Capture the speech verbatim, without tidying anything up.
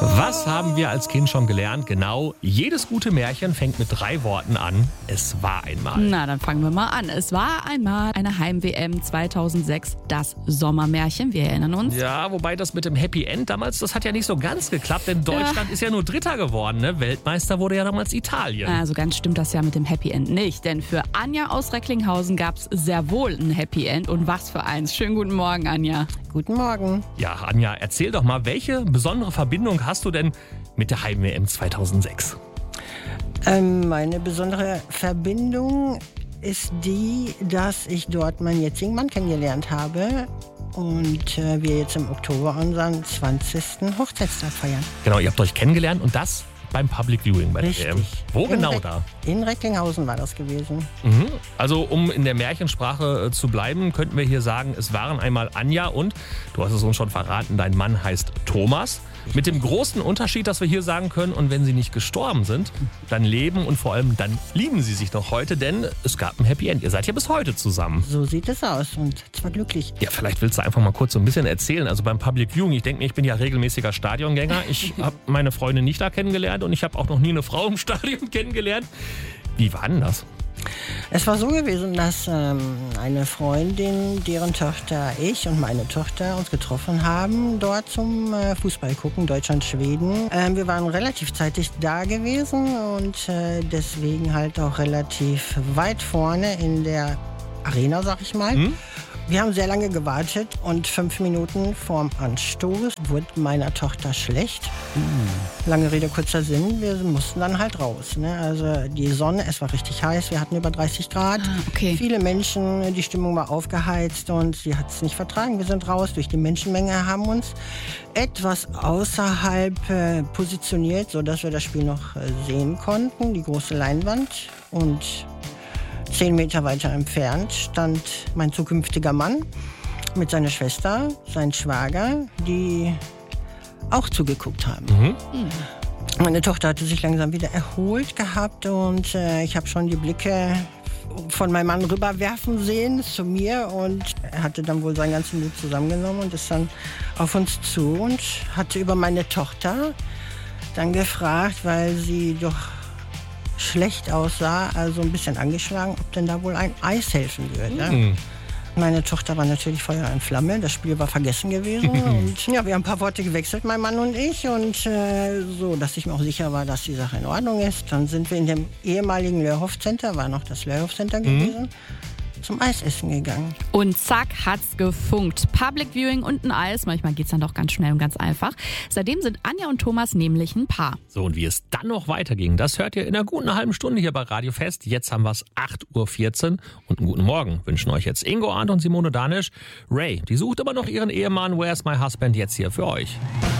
Was haben wir als Kind schon gelernt? Genau, jedes gute Märchen fängt mit drei Worten an. Es war einmal. Na, dann fangen wir mal an. Es war einmal eine Heim-W M zweitausendsechs, das Sommermärchen, wir erinnern uns. Ja, wobei das mit dem Happy End damals, das hat ja nicht so ganz geklappt, denn Deutschland ja. ist ja nur Dritter geworden. Ne? Weltmeister wurde ja damals Italien. Also ganz stimmt das ja mit dem Happy End nicht, denn für Anja aus Recklinghausen gab es sehr wohl ein Happy End. Und was für eins. Schönen guten Morgen, Anja. Guten Morgen. Ja, Anja, erzähl doch mal, welche besondere Verbindung hast du denn mit der Heim-W M zweitausendsechs? Ähm, meine besondere Verbindung ist die, dass ich dort meinen jetzigen Mann kennengelernt habe und äh, wir jetzt im Oktober unseren zwanzigsten Hochzeitstag feiern. Genau, ihr habt euch kennengelernt und das beim Public Viewing bei der W M. Wo in genau Re- da? In Recklinghausen war das gewesen. Mhm. Also um in der Märchensprache äh, zu bleiben, könnten wir hier sagen, es waren einmal Anja und, du hast es uns schon verraten, dein Mann heißt Thomas. Mit dem großen Unterschied, dass wir hier sagen können, und wenn sie nicht gestorben sind, dann leben und vor allem dann lieben sie sich noch heute, denn es gab ein Happy End. Ihr seid ja bis heute zusammen. So sieht es aus und zwar glücklich. Ja, vielleicht willst du einfach mal kurz so ein bisschen erzählen. Also beim Public Viewing, ich denke mir, ich bin ja regelmäßiger Stadiongänger. Ich habe meine Freundin nicht da kennengelernt und ich habe auch noch nie eine Frau im Stadion kennengelernt. Wie war denn das? Es war so gewesen, dass ähm, eine Freundin, deren Tochter ich und meine Tochter uns getroffen haben, dort zum äh, Fußball gucken, Deutschland-Schweden. Ähm, wir waren relativ zeitig da gewesen und äh, deswegen halt auch relativ weit vorne in der Arena, sag ich mal. Hm? Wir haben sehr lange gewartet und fünf Minuten vorm Anstoß wurde meiner Tochter schlecht. Mm. Lange Rede, kurzer Sinn, wir mussten dann halt raus. Ne? Also die Sonne, es war richtig heiß, wir hatten über dreißig Grad. Ah, okay. Viele Menschen, die Stimmung war aufgeheizt und sie hat es nicht vertragen. Wir sind raus durch die Menschenmenge, haben uns etwas außerhalb äh, positioniert, sodass wir das Spiel noch äh, sehen konnten, die große Leinwand. Und Zehn Meter weiter entfernt stand mein zukünftiger Mann mit seiner Schwester, sein Schwager, die auch zugeguckt haben. Mhm. Meine Tochter hatte sich langsam wieder erholt gehabt und äh, ich habe schon die Blicke von meinem Mann rüberwerfen sehen zu mir und er hatte dann wohl seinen ganzen Mut zusammengenommen und ist dann auf uns zu und hatte über meine Tochter dann gefragt, weil sie doch schlecht aussah, also ein bisschen angeschlagen, ob denn da wohl ein Eis helfen würde. Mhm. Meine Tochter war natürlich Feuer in Flamme, das Spiel war vergessen gewesen und ja, wir haben ein paar Worte gewechselt, mein Mann und ich und äh, so, dass ich mir auch sicher war, dass die Sache in Ordnung ist. Dann sind wir in dem ehemaligen Lörhof Center, war noch das Lörhof Center mhm. gewesen, zum Eisessen gegangen. Und zack, hat's gefunkt. Public Viewing und ein Eis, manchmal geht's dann doch ganz schnell und ganz einfach. Seitdem sind Anja und Thomas nämlich ein Paar. So, und wie es dann noch weiterging, das hört ihr in einer guten halben Stunde hier bei Radio Fest. Jetzt haben wir es acht Uhr vierzehn und einen guten Morgen wünschen euch jetzt Ingo Arndt und Simone Danisch. Ray, die sucht aber noch ihren Ehemann Where's My Husband jetzt hier für euch.